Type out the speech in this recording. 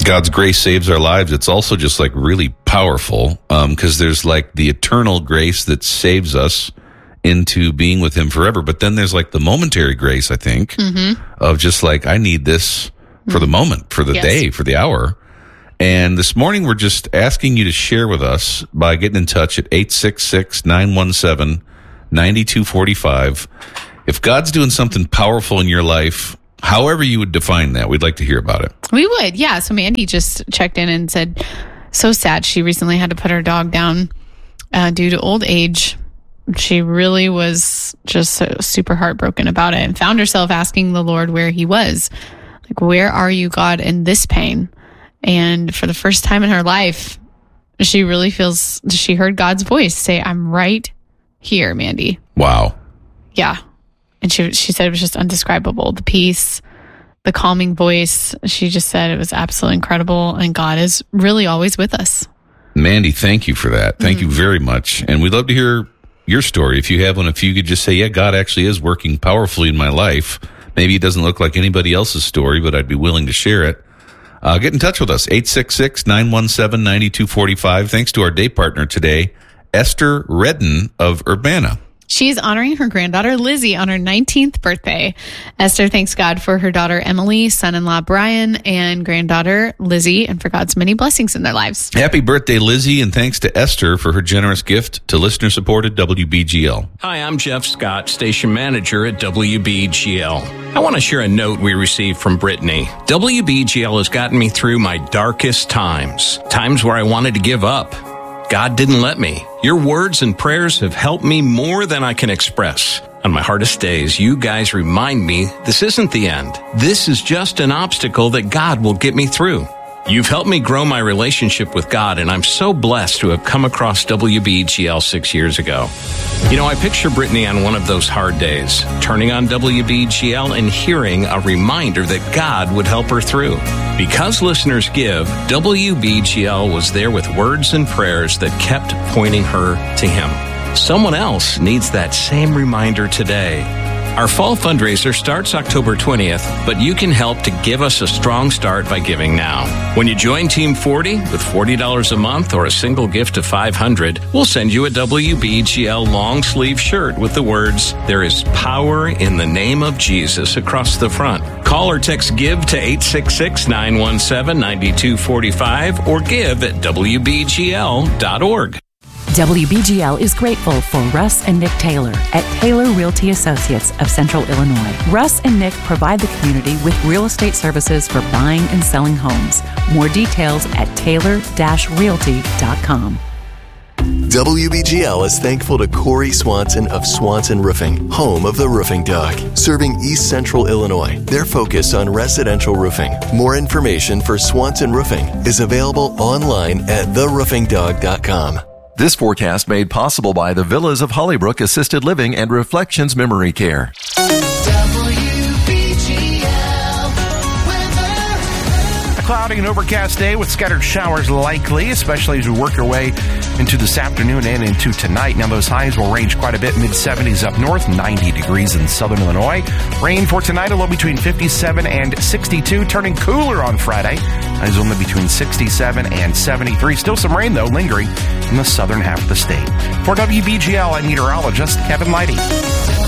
God's grace saves our lives, it's also just like really powerful, because there's like the eternal grace that saves us into being with him forever. But then there's like the momentary grace, I think, of just like, I need this for the moment, for the day, for the hour. And this morning, we're just asking you to share with us by getting in touch at 866-917-9245. If God's doing something powerful in your life, however you would define that, we'd like to hear about it. We would, yeah. So Mandy just checked in and said, so sad. She recently had to put her dog down due to old age. She really was just so super heartbroken about it and found herself asking the Lord where he was. Like, where are you, God, in this pain? And for the first time in her life, she really feels, she heard God's voice say, I'm right here, Mandy. Wow. Yeah. And she said it was just undescribable. The peace, the calming voice. She just said it was absolutely incredible. And God is really always with us. Mandy, thank you for that. Thank you very much. And we'd love to hear your story. If you have one, if you could just say, yeah, God actually is working powerfully in my life. Maybe it doesn't look like anybody else's story, but I'd be willing to share it. Get in touch with us, 866-917-9245. Thanks to our day partner today, Esther Redden of Urbana. She's honoring her granddaughter, Lizzie, on her 19th birthday. Esther thanks God for her daughter, Emily, son-in-law, Brian, and granddaughter, Lizzie, and for God's many blessings in their lives. Happy birthday, Lizzie, and thanks to Esther for her generous gift to listener-supported WBGL. Hi, I'm Jeff Scott, station manager at WBGL. I want to share a note we received from Brittany. WBGL has gotten me through my darkest times where I wanted to give up. God didn't let me. Your words and prayers have helped me more than I can express. On my hardest days, you guys remind me this isn't the end. This is just an obstacle that God will get me through. You've helped me grow my relationship with God, and I'm so blessed to have come across WBGL 6 years ago. You know, I picture Brittany on one of those hard days, turning on WBGL and hearing a reminder that God would help her through. Because listeners give, WBGL was there with words and prayers that kept pointing her to Him. Someone else needs that same reminder today. Our fall fundraiser starts October 20th, but you can help to give us a strong start by giving now. When you join Team 40 with $40 a month or a single gift of $500, we'll send you a WBGL long sleeve shirt with the words, "There is power in the name of Jesus" across the front. Call or text GIVE to 866-917-9245 or give at WBGL.org. WBGL is grateful for Russ and Nick Taylor at Taylor Realty Associates of Central Illinois. Russ and Nick provide the community with real estate services for buying and selling homes. More details at taylor-realty.com. WBGL is thankful to Corey Swanson of Swanson Roofing, home of the Roofing Dog, serving East Central Illinois. Their focus on residential roofing. More information for Swanson Roofing is available online at theroofingdog.com. This forecast made possible by the Villas of Hollybrook Assisted Living and Reflections Memory Care. A cloudy and overcast day with scattered showers likely, especially as we work our way into this afternoon and into tonight. Now, those highs will range quite a bit, mid-70s up north, 90 degrees in southern Illinois. Rain for tonight, a low between 57 and 62, turning cooler on Friday. Highs only between 67 and 73. Still some rain, though, lingering in the southern half of the state. For WBGL, I'm meteorologist Kevin Leidy.